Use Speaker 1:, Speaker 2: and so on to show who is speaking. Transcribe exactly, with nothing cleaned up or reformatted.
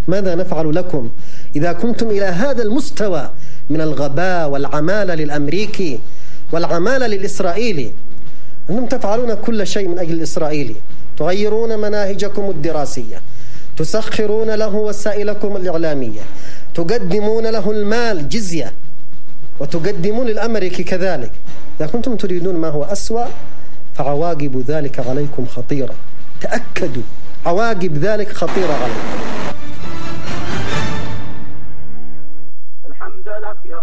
Speaker 1: ماذا نفعل لكم إذا كنتم إلى هذا المستوى من الغباء والعمالة للأمريكي والعمالة للإسرائيلي؟ أنتم تفعلون كل شيء من أجل الإسرائيلي، تغيرون مناهجكم الدراسية، تسخرون له وسائلكم الإعلامية، تقدمون له المال جزية، وتقدمون للأمريكي كذلك. إذا كنتم تريدون ما هو أسوأ فعواقب ذلك عليكم خطيرة، تأكدوا عواقب ذلك خطيرة عليكم.